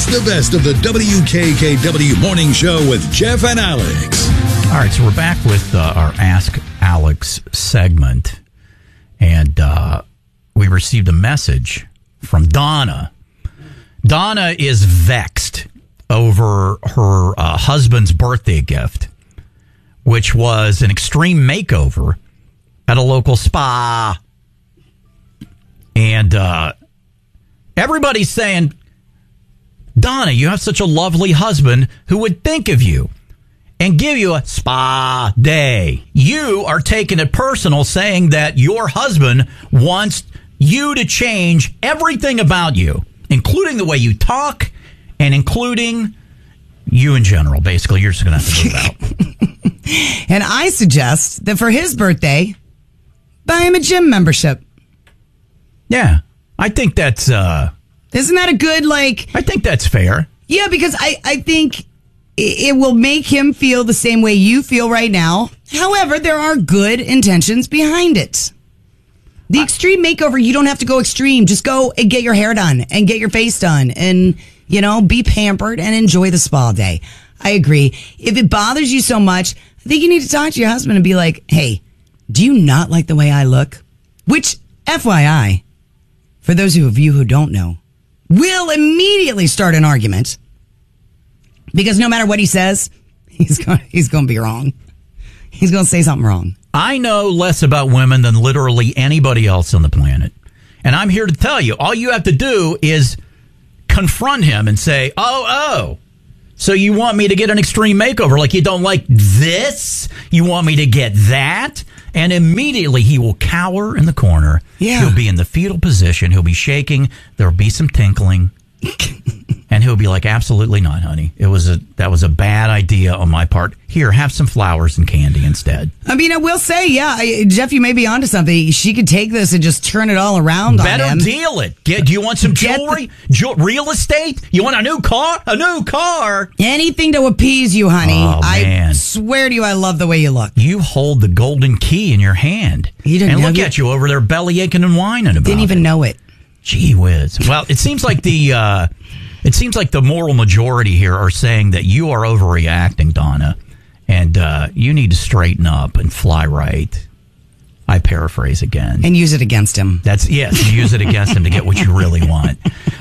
the best of the WKKW Morning Show with Jeff and Alex. All right, so we're back with our Ask Alex segment. And we received a message from Donna. Donna is vexed over her husband's birthday gift, which was an extreme makeover at a local spa. And everybody's saying, Donna, you have such a lovely husband who would think of you and give you a spa day. You are taking it personal, saying that your husband wants you to change everything about you, including the way you talk and including you in general. Basically, you're just going to have to move out. And I suggest that for his birthday, buy him a gym membership. Yeah, I think that's... Isn't that a good, I think that's fair. Yeah, because I think it will make him feel the same way you feel right now. However, there are good intentions behind it. The extreme makeover, you don't have to go extreme. Just go and get your hair done and get your face done and, be pampered and enjoy the spa day. I agree. If it bothers you so much, I think you need to talk to your husband and be like, hey, do you not like the way I look? Which, FYI, for those of you who don't know, will immediately start an argument. Because no matter what he says, he's going to be wrong. He's going to say something wrong. I know less about women than literally anybody else on the planet. And I'm here to tell you, all you have to do is confront him and say, oh, so you want me to get an extreme makeover? Like you don't like this? You want me to get that? And immediately he will cower in the corner. Yeah. He'll be in the fetal position. He'll be shaking. There'll be some tinkling. And he'll be like, absolutely not, honey. That was a bad idea on my part. Here, have some flowers and candy instead. I mean, I will say, Jeff, you may be onto something. She could take this and just turn it all around on him. Better deal it. Do you want some jewelry? Real estate? You want a new car? A new car? Anything to appease you, honey. Oh, man. I swear to you, I love the way you look. You hold the golden key in your hand. And look at you over there belly aching and whining about it. Didn't even know it. Gee whiz. Well, it seems like the moral majority here are saying that you are overreacting, Donna, and you need to straighten up and fly right. I paraphrase again. And use it against him. Use it against him to get what you really want.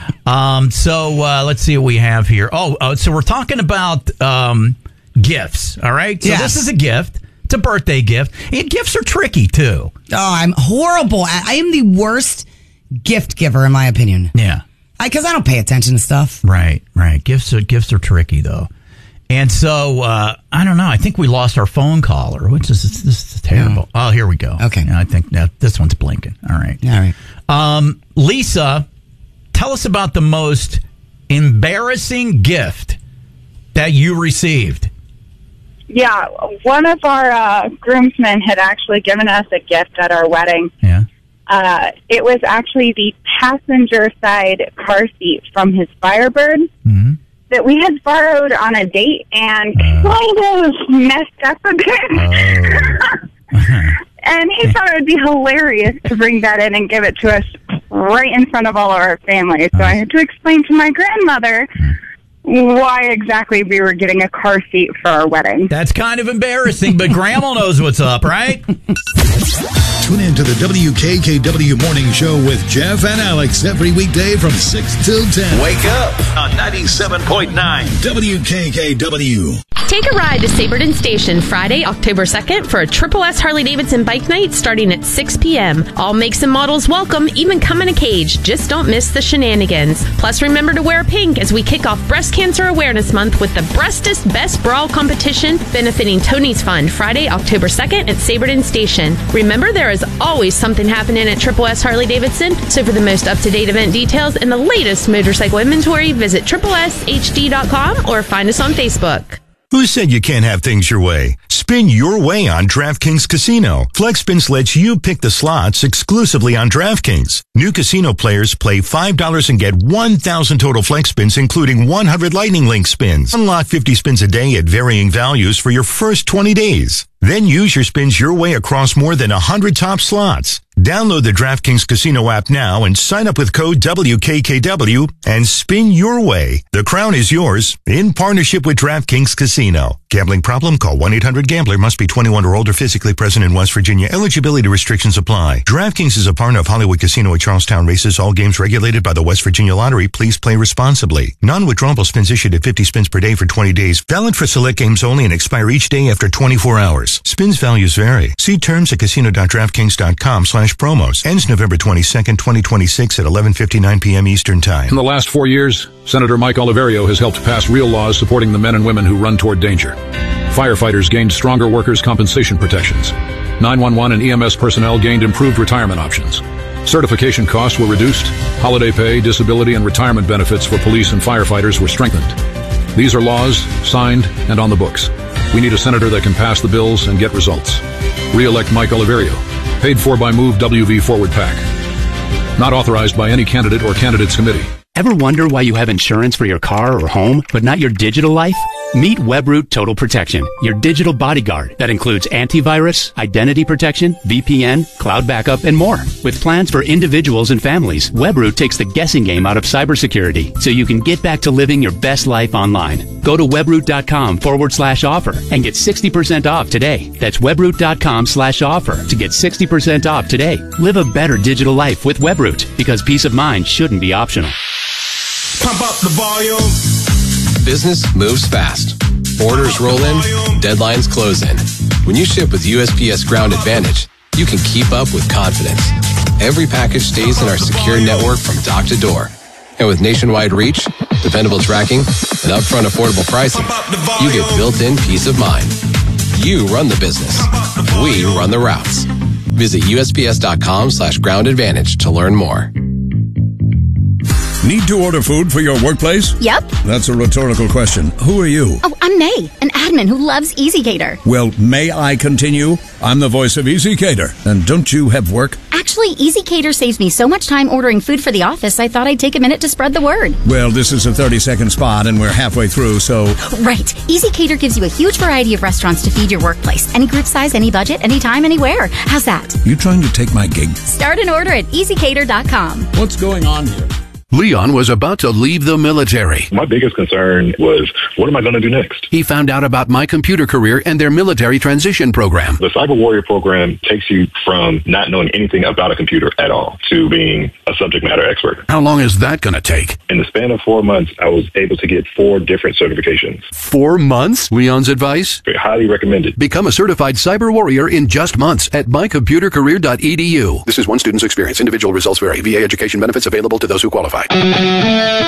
So let's see what we have here. So we're talking about gifts, all right? So This is a gift. It's a birthday gift. And gifts are tricky, too. Oh, I'm horrible. I am the worst gift giver, in my opinion. Yeah. Because I don't pay attention to stuff. Right. Gifts are tricky, though. And so, I don't know. I think we lost our phone caller, which is this is terrible. Oh, here we go. Okay. I think this one's blinking. All right. All right. Lisa, tell us about the most embarrassing gift that you received. Yeah, one of our groomsmen had actually given us a gift at our wedding. Yeah. It was actually the passenger side car seat from his Firebird that we had borrowed on a date and kind of messed up a bit. And he thought it would be hilarious to bring that in and give it to us right in front of all of our family. So I had to explain to my grandmother why exactly we were getting a car seat for our wedding. That's kind of embarrassing, but Grandma knows what's up, right? Tune in to the WKKW Morning Show with Jeff and Alex every weekday from 6 till 10. Wake up on 97.9 WKKW. Take a ride to Saberton Station Friday, October 2nd for a Triple S Harley-Davidson bike night starting at 6 p.m. All makes and models welcome, even come in a cage. Just don't miss the shenanigans. Plus, remember to wear pink as we kick off Breast Cancer Awareness Month with the Breastest Best Brawl competition benefiting Tony's Fund Friday, October 2nd at Saberton Station. Remember, there is always something happening at Triple S Harley-Davidson, so for the most up-to-date event details and the latest motorcycle inventory, visit tripleshd.com or find us on Facebook. Who said you can't have things your way? Spin your way on DraftKings Casino. FlexSpins lets you pick the slots exclusively on DraftKings. New casino players play $5 and get 1,000 total flex spins, including 100 Lightning Link spins. Unlock 50 spins a day at varying values for your first 20 days. Then use your spins your way across more than 100 top slots. Download the DraftKings Casino app now and sign up with code WKKW and spin your way. The crown is yours in partnership with DraftKings Casino. Gambling problem? Call 1-800-GAMBLER. Must be 21 or older, physically present in West Virginia. Eligibility restrictions apply. DraftKings is a partner of Hollywood Casino at Charlestown Races. All games regulated by the West Virginia Lottery. Please play responsibly. Non-withdrawable spins issued at 50 spins per day for 20 days. Valid for select games only and expire each day after 24 hours. Spins values vary. See terms at casino.draftkings.com/promos. Ends November 22nd, 2026 at 11:59 p.m. Eastern Time. In the last 4 years, Senator Mike Oliverio has helped pass real laws supporting the men and women who run toward danger. Firefighters gained stronger workers' compensation protections. 911 and EMS personnel gained improved retirement options. Certification costs were reduced. Holiday pay, disability, and retirement benefits for police and firefighters were strengthened. These are laws, signed, and on the books. We need a senator that can pass the bills and get results. Re-elect Mike Oliverio. Paid for by Move WV Forward PAC. Not authorized by any candidate or candidates committee. Ever wonder why you have insurance for your car or home, but not your digital life? Meet Webroot Total Protection, your digital bodyguard that includes antivirus, identity protection, VPN, cloud backup, and more. With plans for individuals and families, Webroot takes the guessing game out of cybersecurity so you can get back to living your best life online. Go to webroot.com/offer and get 60% off today. That's webroot.com/offer to get 60% off today. Live a better digital life with Webroot because peace of mind shouldn't be optional. Pump up the volume. Business moves fast. Orders roll in, deadlines close in. When you ship with USPS Ground Advantage, you can keep up with confidence. Every package stays in our secure network from dock to door. And with nationwide reach, dependable tracking, and upfront affordable pricing, you get built-in peace of mind. You run the business. We run the routes. Visit USPS.com/Ground Advantage to learn more. Need to order food for your workplace? Yep. That's a rhetorical question. Who are you? Oh, I'm May, an admin who loves EasyCater. Well, may I continue? I'm the voice of EasyCater. And don't you have work? Actually, EasyCater saves me so much time ordering food for the office, I thought I'd take a minute to spread the word. Well, this is a 30-second spot, and we're halfway through, so... Right. EasyCater gives you a huge variety of restaurants to feed your workplace. Any group size, any budget, anytime, anywhere. How's that? You trying to take my gig? Start an order at EasyCater.com. What's going on here? Leon was about to leave the military. My biggest concern was, what am I going to do next? He found out about My Computer Career and their military transition program. The Cyber Warrior program takes you from not knowing anything about a computer at all to being a subject matter expert. How long is that going to take? In the span of 4 months, I was able to get 4 different certifications. 4 months? Leon's advice? Highly recommended. Become a certified cyber warrior in just months at mycomputercareer.edu. This is one student's experience. Individual results vary. VA education benefits available to those who qualify.